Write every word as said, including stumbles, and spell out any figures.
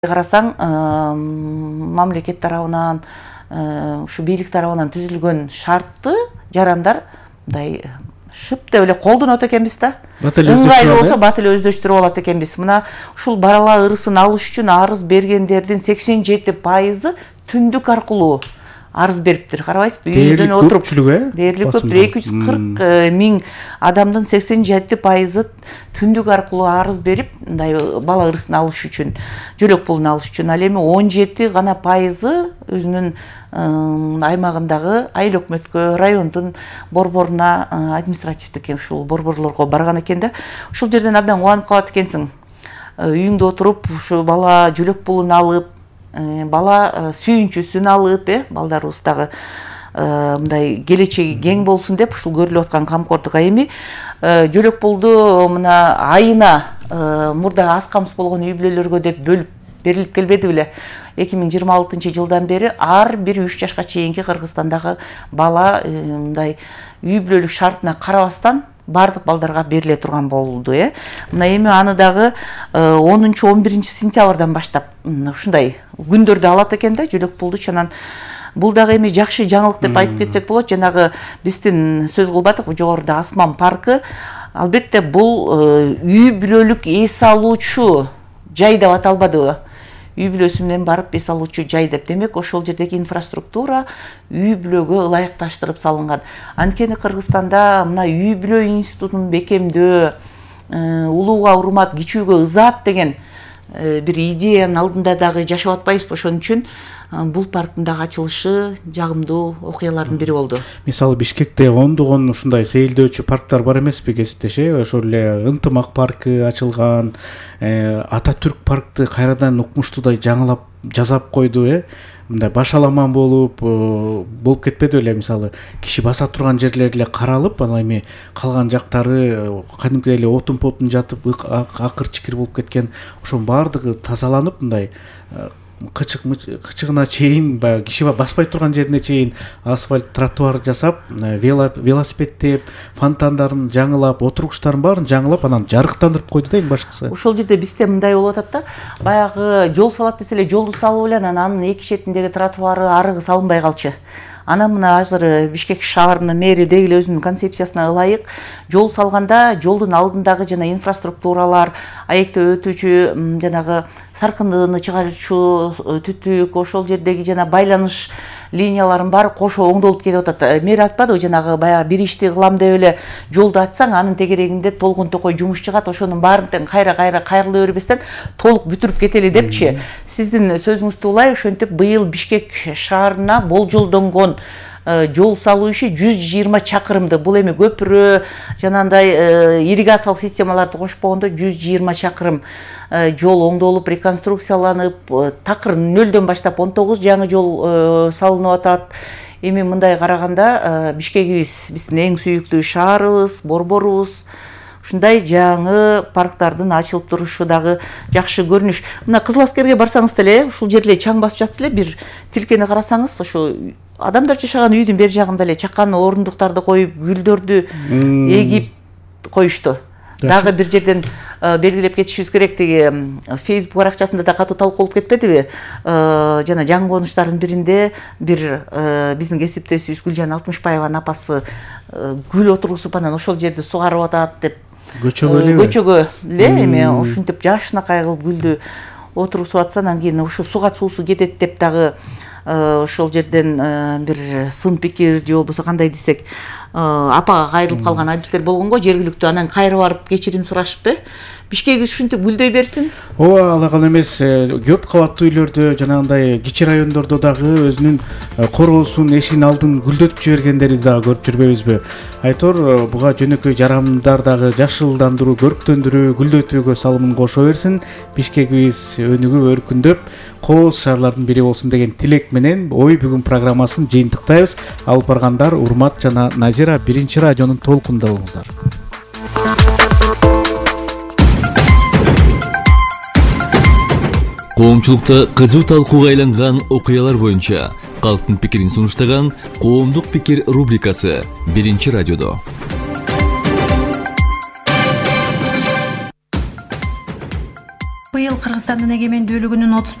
карасаң, мамлекет тарабынан, ушу бийлик тарабынан түзүлгөн шартты жарандар мындай шып деп эле колдонот экенбиз да. Ыңгайлуу болсо бат эле өздөштүрүп алат экенбиз. Мына ушул барала ырысын алыш үчүн арыз бергендердин сексен жети пайызы түндүк аркылуу арыз бериптир. Карабайсызбы? Үйдөн отуруп. Дээрлик көп. эки жүз кырк миң адамдын сексен жети пайызы түндүк аркылуу арыз берип, мындай бала ырысын алыш үчүн, жөлөк пулун алыш үчүн. Ал эми он жети гана пайызы өзүнүн аймагындагы айыл өкмөткө, райондун борборуна, административдик ушул борборлорго барган экен да. Ушул жерден абдан кубанып калат экенсиң. Үйүңдө отуруп, ушу бала жөлөк пулун алып, бала сүйүнчүсүн алып, э, балдарыбыз дагы мындай келечеги кең болсун деп ушул көрүлүп аткан камкордук эми жөлөк пулду мына айына мурда аз камсыз болгон үй бүлөлөргө деп бөлүп берилип келбеди беле? эки миң жыйырма алтынчы жылдан бери ар бир үч жашка чейинки Кыргызстандагы бала мындай үй бүлөлүк шартына карабастан бардык балдарга бериле турган болду, э. Мына эми аны дагы онунчу он биринчи сентябрдан баштап ушундай күндөрдө алат экен да, жөлөк пулду. Анан бул дагы эми жакшы жаңылык деп айтып кетсек болот. Жанагы биздин сөз кылбадыкпы, жогоруда Асман паркы. Албетте бул үй бүлөлүк эс алуучу жай деп аталбадыбы? Үй бүлөсү менен барып эс алуучу жай деп. Демек, ошол жердеги инфраструктура үй бүлөгө ылайыкташтырып салынган. Анткени Кыргызстанда мына үй бүлө институтун бекемдөө, улууга урмат, кичүүгө ызаат деген бир идеянын алдында дагы жашап атпайбызбы? Ошон үчүн бул парктын дагы ачылышы жагымдуу окуялардын бири болду. Мисалы Бишкекте ондогон ушундай сейилдөөчү парктар бар эмеспи кесиптеш, э? Ошол эле Ынтымак паркы ачылган, Ататүрк паркты кайрадан укмуштуудай жаңылап жасап койду, э? Мындай башаламан болуп болуп кетпеди эле. Мисалы киши баса турган жерлери эле каралып, анан эми калган жактары кадимкидей эле отун потун жатып акыр чикир болуп кеткен. Ошонун баардыгы тазаланып, мындай кычык кычыгына чейин, баягы киши баспай турган жерине чейин асфальт, тротуар жасап, велосипедтеп, фонтандарын жаңылап, отургучтарын баарын жаңылап, анан жарыктандырып койду да, эң башкысы. Ошол жерде бизде мындай болуп атат да, баягы жол салат десе эле жолду салып эле анан эки четиндеги тротуары арыгы салынбай калчу. Анан мына азыр Бишкек шаарынын мэри деги эле өзүнүн концепциясына ылайык жол салганда жолдун алдындагы жана инфраструктуралар, аектөө өтүүчү жанагы саркындыны чыгаруучу түтүк, ошол жердеги жана байланыш линияларын баары кошо оңдолуп келип атат. Мэр айтпадыбы, жанагы баягы бир ишти кылам деп эле жолду ачсаң, анын тегерегинде толгон токой жумуш чыгат, ошонун баарын тең кайра-кайра кайрылы бербестен толук бүтүрүп кетели депчи. Сиздин сөзүңүздү улай, ошентип быйыл Бишкек шаарына болжолдонгон жол салуу иши жүз жыйырма чакырымды. Бул эми көпүрө жанандай ирригациялык системаларды кошпогондо жүз жыйырма чакырым жол оңдолуп, реконструкцияланып, такыр нөлдөн баштап он тогуз жаңы жол салынып атат. Эми мындай караганда Бишкегибиз биздин эң сүйүктүү шаарыбыз, борборубуз. Ушундай жаңы парктардын ачылып турушу дагы жакшы көрүнүш. Мына Кызыл Аскерге барсаңыз деле, ушул жерде чаң басып жатса эле, бир тилкени карасаңыз, ошо адамдар жашаган үйдүн бер жагында эле чакан орундуктарды коюп, гүлдөрдү эгип коюшту. Дагы бир жерден белгилеп кетишибиз керек, тиги Facebook баракчасында да катуу талкуулуп кетпедиби? Жана жаңы конуштардын биринде бир биздин кесиптешибиз Гүлжан Алтымышбаеванын апасы гүл отургузуп, анан ошол жерди сугарып атат деп, көчөгө эле көчөгө эле эми ушинтип жашынакай кылып гүлдү отургузуп атса, анан кийин ушу суга суусу кетет деп дагы ошол жерден бир сын пикир же болбосо кандай десек, апага кайрылып калган адистер болгонго жергиликтүү, анан кайра барып кечирим сурашыппы. Бишкек ушинтип гүлдөй берсин. Ооба, ала гана эмес, көп кабаттуу үйлөрдө, жанагындай кичи райондордо дагы өзүнүн короосун, эшигин алдын гүлдөтүп жибергендерди дагы көрүп жүрбөйбүзбү? Айтор буга жөнөкөй жарандар дагы жашылдандыруу, көрктөндүрүү, гүлдөтүүгө салымын кошо берсин. Бишкегибиз өнүгүп, өркүндөп, кооз шаарлардын бири болсун деген тилек менен ой бүгүн программасын жыйынтыктайбыз. Алып баргандар Урмат жана Назира биринчи радионун толкунда болуңуздар. Коомчулукта кызуу талкууга айланган окуялар боюнча калктын пикирин сунуштаган Коомдук пикир рубрикасы биринчи радиодо. Быйыл Кыргызстандын эгемендүүлүгүнүн отуз